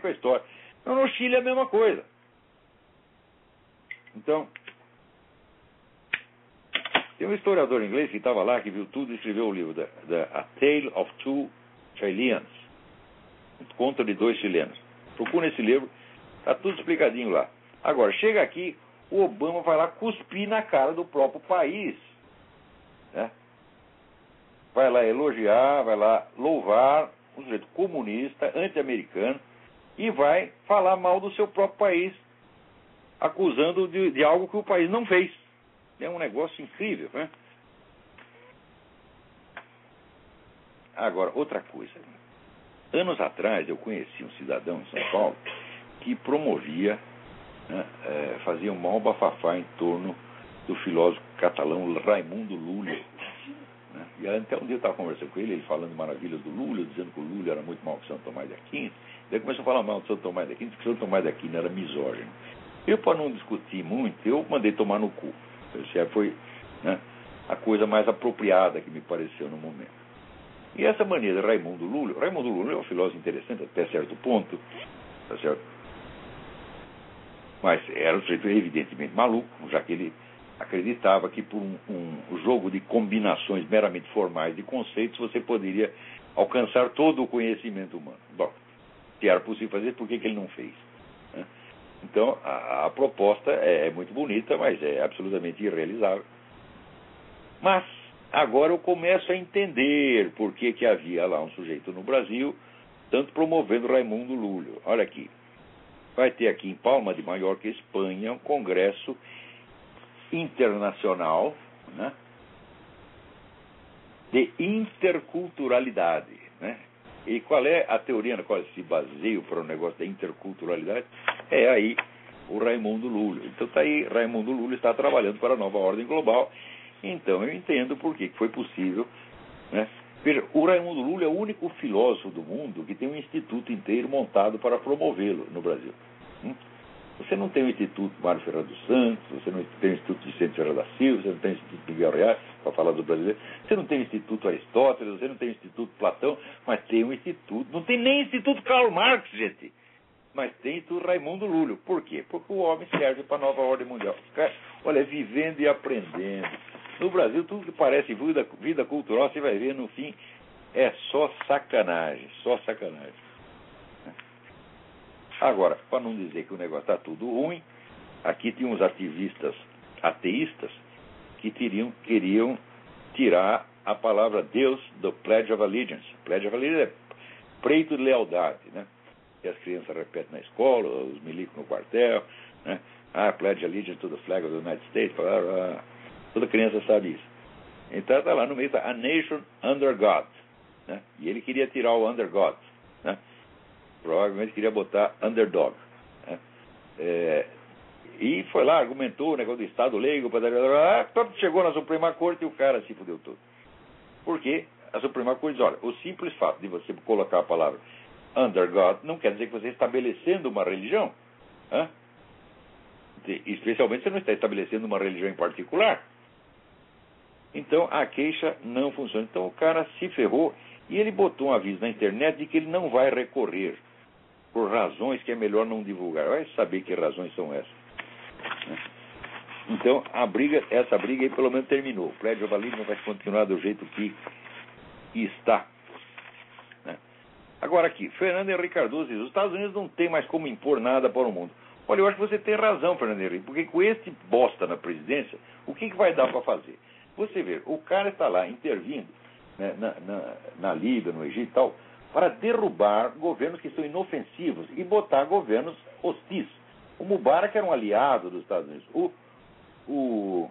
com a história. Então, no Chile é a mesma coisa. Então, tem um historiador inglês que estava lá, que viu tudo e escreveu o livro A Tale of Two Chileans, um conto de dois chilenos. Procura esse livro, está tudo explicadinho lá. Agora, chega aqui, o Obama vai lá cuspir na cara do próprio país, né? Vai lá elogiar, vai lá louvar um sujeito comunista, anti-americano, e vai falar mal do seu próprio país, acusando de algo que o país não fez. É um negócio incrível, né? Agora, outra coisa. Anos atrás, eu conheci um cidadão em São Paulo que promovia, né, fazia um maior bafafá em torno do filósofo catalão Raimundo Lula. Né? E até um dia eu estava conversando com ele falando maravilhas do Lula, dizendo que o Lula era muito mal que São Tomás de Aquino. Daí começou a falar mal de São Tomás de Aquino, porque São Tomás de Aquino era misógino. Eu, para não discutir muito, eu mandei tomar no cu. Isso foi, né, a coisa mais apropriada que me pareceu no momento. E essa maneira de Raimundo Lula é um filósofo interessante até certo ponto, tá certo? Mas era um sujeito evidentemente maluco, já que ele acreditava que por um jogo de combinações meramente formais de conceitos você poderia alcançar todo o conhecimento humano. Bom, se era possível fazer, por que ele não fez? Né? Então, a proposta é muito bonita, mas é absolutamente irrealizável. Mas, agora eu começo a entender por que havia lá um sujeito no Brasil, tanto promovendo Raimundo Lula. Olha aqui, vai ter aqui em Palma de Mallorca, Espanha, um congresso internacional, né, de interculturalidade, né? E qual é a teoria na qual se baseia para o negócio da interculturalidade? É aí o Raimundo Lula. Então está aí, Raimundo Lula está trabalhando para a nova ordem global. Então eu entendo por que foi possível, né? Veja, o Raimundo Lula é o único filósofo do mundo que tem um instituto inteiro montado para promovê-lo no Brasil. Você não tem o Instituto Mário Ferreira dos Santos, você não tem o Instituto Vicente Ferreira da Silva, você não tem o Instituto Miguel Reais, para falar do brasileiro, você não tem o Instituto Aristóteles, você não tem o Instituto Platão, mas tem um instituto, não tem nem o Instituto Karl Marx, gente, mas tem o Instituto Raimundo Lula. Por quê? Porque o homem serve para a nova ordem mundial. Olha, vivendo e aprendendo. No Brasil, tudo que parece vida cultural, você vai ver, no fim, é só sacanagem, só sacanagem. Agora, para não dizer que o negócio está tudo ruim, aqui tinha uns ativistas ateístas que queriam tirar a palavra Deus do Pledge of Allegiance. Pledge of Allegiance é preito de lealdade, né? Que as crianças repetem na escola, os milicos no quartel, né? Pledge Allegiance to the flag of the United States. Toda criança sabe isso. Então está lá no meio, tá, a nation under God, né? E ele queria tirar o under God, né? Provavelmente queria botar underdog, né? E foi lá, argumentou o negócio do Estado leigo, chegou na Suprema Corte e o cara se fudeu todo. Por quê? A Suprema Corte diz, olha, o simples fato de você colocar a palavra under God não quer dizer que você está estabelecendo uma religião, né? Especialmente você não está estabelecendo uma religião em particular. Então a queixa não funciona. Então o cara se ferrou e ele botou um aviso na internet de que ele não vai recorrer por razões que é melhor não divulgar. Vai saber que razões são essas, né? Então essa briga aí pelo menos terminou. O Pledge of Allegiance vai continuar do jeito que está, né? Agora aqui, Fernando Henrique Cardoso diz, os Estados Unidos não tem mais como impor nada para o mundo. Olha, eu acho que você tem razão, Fernando Henrique, porque com este bosta na presidência, o que vai dar para fazer? Você vê, o cara está lá intervindo, né, na Líbia, no Egito e tal, para derrubar governos que são inofensivos e botar governos hostis. O Mubarak era um aliado dos Estados Unidos. O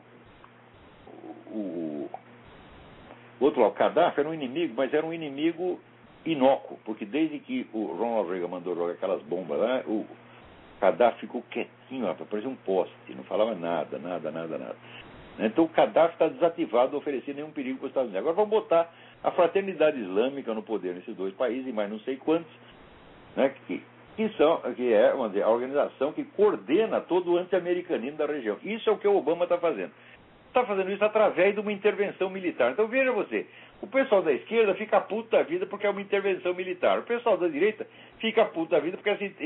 outro lá, o Gaddafi, era um inimigo, mas era um inimigo inócuo, porque desde que o Ronald Reagan mandou jogar aquelas bombas lá, o Gaddafi ficou quietinho, parecia um poste, não falava nada. Então o Gaddafi está desativado, não oferecer nenhum perigo para os Estados Unidos. Agora vamos botar a fraternidade islâmica no poder nesses dois países, e mais não sei quantos, né, que é, vamos dizer, a organização que coordena todo o anti-americanismo da região. Isso é o que o Obama está fazendo. Está fazendo isso através de uma intervenção militar. Então veja você, o pessoal da esquerda fica puto da vida porque é uma intervenção militar. O pessoal da direita fica puto da vida porque